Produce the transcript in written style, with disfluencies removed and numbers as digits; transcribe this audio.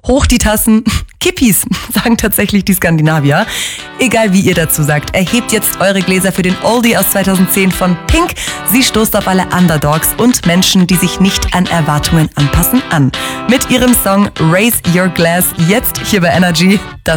Hoch die Tassen. Kippis, sagen tatsächlich die Skandinavier. Egal wie ihr dazu sagt, erhebt jetzt eure Gläser für den Oldie aus 2010 von Pink. Sie stoßt auf alle Underdogs und Menschen, die sich nicht an Erwartungen anpassen, an. Mit ihrem Song Raise Your Glass jetzt hier bei Energy. Das